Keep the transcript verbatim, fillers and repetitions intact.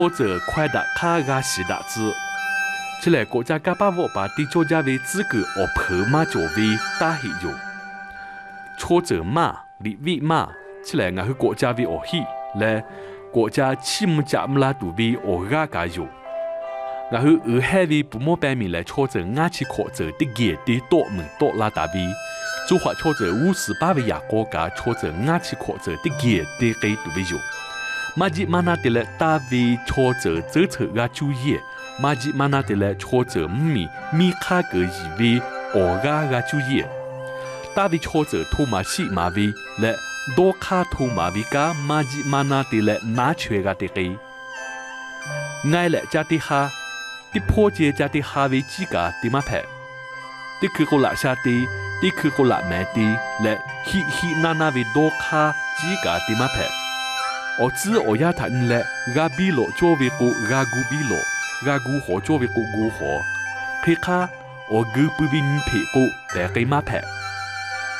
或者快打卡个西打字。起来国家嘎巴沃把地作家为资格而破马作为打黑有。挫折马立位马起来我去国家为而起来国家起木家木拉杜为而嘎嘎有。然后俄海为不莫百米来挫折牙起扩折的野的多门多拉达为。中华挫折五十八位亚国家挫折牙起扩折的野的给杜为有。马吉马那的来大为挫折走车个主意。马吉马那的来挫折米米卡格以为俄嘎个主意。大为挫折托马西马为来多卡托马为个马吉马那的来拿缺个的给。爱来加的哈。的破解家的哈维几个的马牌，的去过拉下的，的去过拉买的，来嘿嘿那那维多卡几个的马牌。我只我呀他来，嘎比罗作为个嘎古比罗，嘎古河作为个古河，皮卡我狗不为你配过白给马牌。